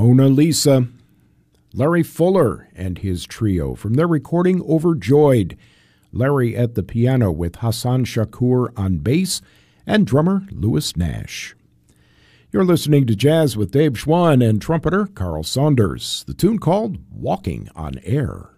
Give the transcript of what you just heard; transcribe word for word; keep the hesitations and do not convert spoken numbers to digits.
Mona Lisa. Larry Fuller and his trio from their recording Overjoyed. Larry at the piano with Hassan Shakur on bass and drummer Louis Nash. You're listening to Jazz with Dave Schwann and trumpeter Carl Saunders. The tune called Walking on Air.